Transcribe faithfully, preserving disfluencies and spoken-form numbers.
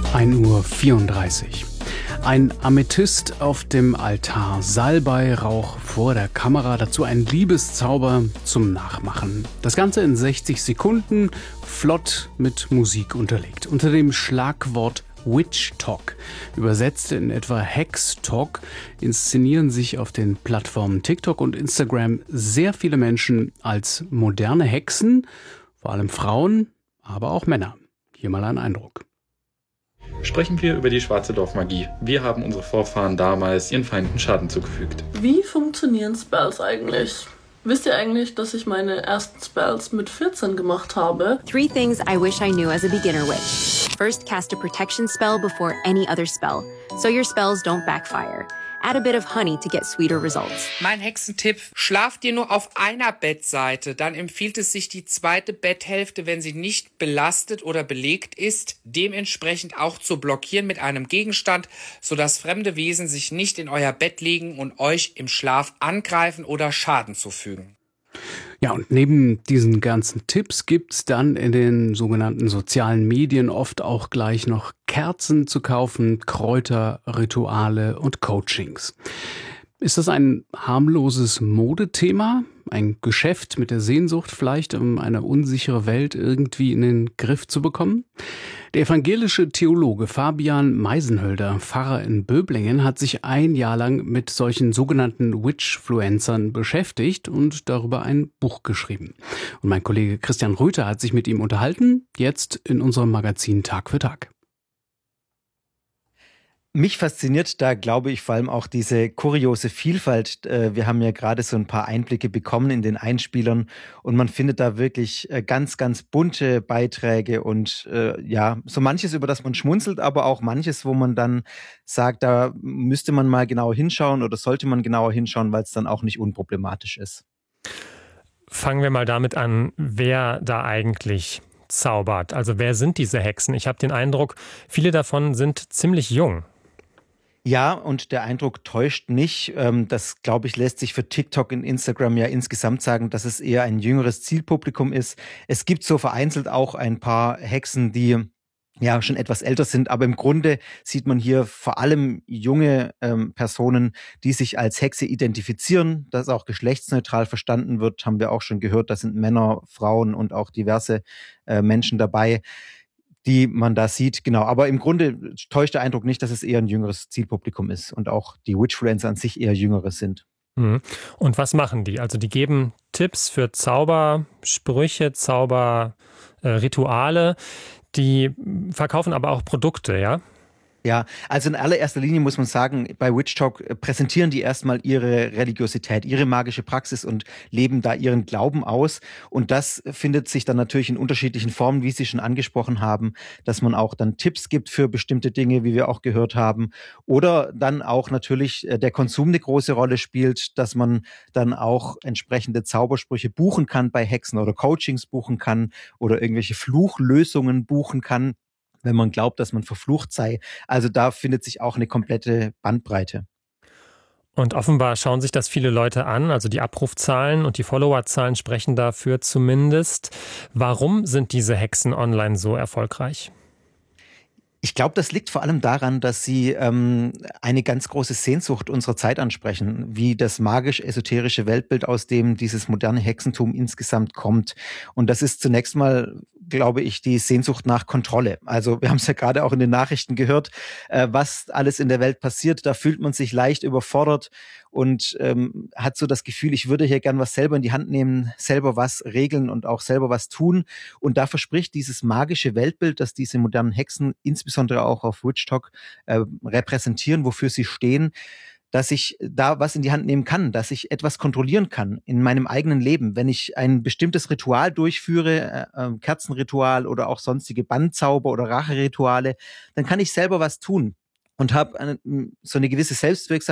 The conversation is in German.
ein Uhr vierunddreißig. Ein Amethyst auf dem Altar, Salbeirauch vor der Kamera, dazu ein Liebeszauber zum Nachmachen. Das Ganze in sechzig Sekunden, flott mit Musik unterlegt. Unter dem Schlagwort Witch Talk, übersetzt in etwa Hex Talk, inszenieren sich auf den Plattformen TikTok und Instagram sehr viele Menschen als moderne Hexen, vor allem Frauen, aber auch Männer. Hier mal ein Eindruck. Sprechen wir über die schwarze Dorfmagie. Wie haben unsere Vorfahren damals ihren Feinden Schaden zugefügt? Wie funktionieren Spells eigentlich? Wisst ihr eigentlich, dass ich meine ersten Spells mit vierzehn gemacht habe? Three things I wish I knew as a beginner witch. First, cast a protection spell before any other spell, so your spells don't backfire. Add a bit of honey to get sweeter results. Mein Hexentipp: Schlaft ihr nur auf einer Bettseite, dann empfiehlt es sich, die zweite Betthälfte, wenn sie nicht belastet oder belegt ist, dementsprechend auch zu blockieren mit einem Gegenstand, sodass fremde Wesen sich nicht in euer Bett legen und euch im Schlaf angreifen oder Schaden zufügen. Ja, und neben diesen ganzen Tipps gibt's dann in den sogenannten sozialen Medien oft auch gleich noch Kerzen zu kaufen, Kräuter, Rituale und Coachings. Ist das ein harmloses Modethema? Ein Geschäft mit der Sehnsucht vielleicht, um eine unsichere Welt irgendwie in den Griff zu bekommen? Der evangelische Theologe Fabian Meisenhölder, Pfarrer in Böblingen, hat sich ein Jahr lang mit solchen sogenannten Witchfluencern beschäftigt und darüber ein Buch geschrieben. Und mein Kollege Christian Rüther hat sich mit ihm unterhalten, jetzt in unserem Magazin Tag für Tag. Mich fasziniert da, glaube ich, vor allem auch diese kuriose Vielfalt. Wir haben ja gerade so ein paar Einblicke bekommen in den Einspielern und man findet da wirklich ganz, ganz bunte Beiträge und äh, ja, so manches, über das man schmunzelt, aber auch manches, wo man dann sagt, da müsste man mal genauer hinschauen oder sollte man genauer hinschauen, weil es dann auch nicht unproblematisch ist. Fangen wir mal damit an, wer da eigentlich zaubert. Also wer sind diese Hexen? Ich habe den Eindruck, viele davon sind ziemlich jung. Ja, und der Eindruck täuscht nicht. Das, glaube ich, lässt sich für TikTok und Instagram ja insgesamt sagen, dass es eher ein jüngeres Zielpublikum ist. Es gibt so vereinzelt auch ein paar Hexen, die ja schon etwas älter sind, aber im Grunde sieht man hier vor allem junge ähm, Personen, die sich als Hexe identifizieren, das auch geschlechtsneutral verstanden wird, haben wir auch schon gehört, da sind Männer, Frauen und auch diverse äh, Menschen dabei, die man da sieht, genau. Aber im Grunde täuscht der Eindruck nicht, dass es eher ein jüngeres Zielpublikum ist und auch die Witchfluencer an sich eher jüngere sind. Und was machen die? Also die geben Tipps für Zaubersprüche, Zauberrituale, die verkaufen aber auch Produkte, ja? Ja, also in allererster Linie muss man sagen, bei Witch Talk präsentieren die erstmal ihre Religiosität, ihre magische Praxis und leben da ihren Glauben aus. Und das findet sich dann natürlich in unterschiedlichen Formen, wie Sie schon angesprochen haben, dass man auch dann Tipps gibt für bestimmte Dinge, wie wir auch gehört haben. Oder dann auch natürlich der Konsum eine große Rolle spielt, dass man dann auch entsprechende Zaubersprüche buchen kann bei Hexen oder Coachings buchen kann oder irgendwelche Fluchlösungen buchen kann, wenn man glaubt, dass man verflucht sei. Also da findet sich auch eine komplette Bandbreite. Und offenbar schauen sich das viele Leute an, also die Abrufzahlen und die Followerzahlen sprechen dafür zumindest. Warum sind diese Hexen online so erfolgreich? Ich glaube, das liegt vor allem daran, dass sie ähm, eine ganz große Sehnsucht unserer Zeit ansprechen, wie das magisch-esoterische Weltbild, aus dem dieses moderne Hexentum insgesamt kommt. Und das ist zunächst mal, glaube ich, die Sehnsucht nach Kontrolle. Also wir haben es ja gerade auch in den Nachrichten gehört, äh, was alles in der Welt passiert. Da fühlt man sich leicht überfordert und ähm, hat so das Gefühl, ich würde hier gern was selber in die Hand nehmen, selber was regeln und auch selber was tun. Und da verspricht dieses magische Weltbild, dass diese modernen Hexen insbesondere auch auf Witch Talk äh, repräsentieren, wofür sie stehen, dass ich da was in die Hand nehmen kann, dass ich etwas kontrollieren kann in meinem eigenen Leben. Wenn ich ein bestimmtes Ritual durchführe, äh, äh, Kerzenritual oder auch sonstige Bandzauber oder Racherituale, dann kann ich selber was tun und habe eine, so eine gewisse Selbstwirksamkeit